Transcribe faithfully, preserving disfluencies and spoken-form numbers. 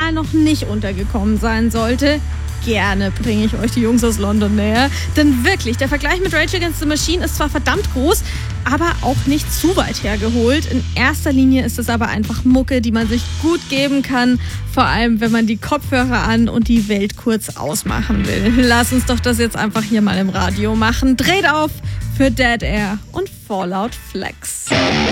mal noch nicht untergekommen sein sollte, gerne bringe ich euch die Jungs aus London näher. Denn wirklich, der Vergleich mit Rage Against the Machine ist zwar verdammt groß, aber auch nicht zu weit hergeholt. In erster Linie ist es aber einfach Mucke, die man sich gut geben kann. Vor allem, wenn man die Kopfhörer an und die Welt kurz ausmachen will. Lass uns doch das jetzt einfach hier mal im Radio machen. Dreht auf für Dead Air und Fallout Flex.